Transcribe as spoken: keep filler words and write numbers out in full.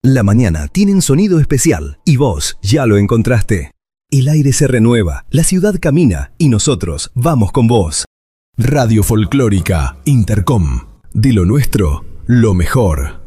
La mañana tiene un sonido especial y vos ya lo encontraste. El aire se renueva, la ciudad camina y nosotros vamos con vos. Radio Folclórica Intercom. De lo nuestro, lo mejor.